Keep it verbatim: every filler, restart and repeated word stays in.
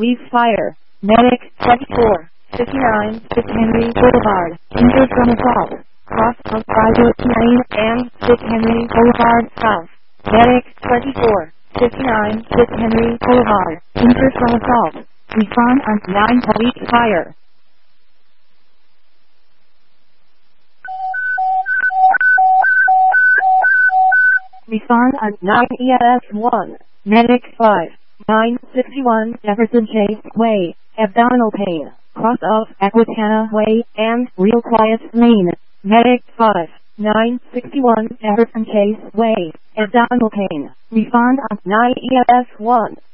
police fire. Medic twenty-four fifty-nine Fifth Henry Boulevard, injured from assault. Cross of private lane and Fifth Henry Boulevard South. Medic twenty-four fifty-nine Fifth Henry Boulevard, injured from assault. Respond on nine police fire. Respond on nine E S one. Medic five nine sixty-one Jefferson Chase Way, abdominal pain. Cross of Aquitana Way and Real Quiet Lane. Medic five nine sixty-one Jefferson Chase Way, abdominal pain. Respond on nine E S one.